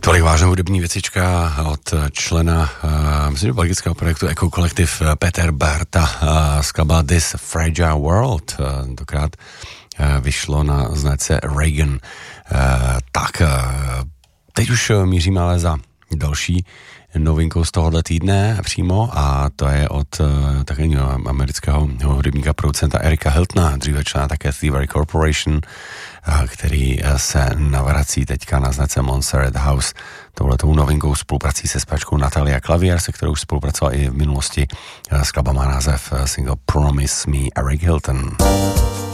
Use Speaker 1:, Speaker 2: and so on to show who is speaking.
Speaker 1: Tolik vážná hudební věcička od člena belgického projektu Echo Collective Peter Berta skladba This Fragile World. Tentokrát vyšlo na značce Reagan. Tak, teď už míříme ale za další novinkou z tohohle týdne přímo a to je od takového amerického hudebníka producenta Erika Hiltona, dříve člena také Thievery Corporation, který se navrací teďka na značce Montserrat House touhletou novinkou spoluprací se zpěvačkou Natalia Clavier, se kterou spolupracoval i v minulosti. Skladba má název single Promise Me, Eric Hilton.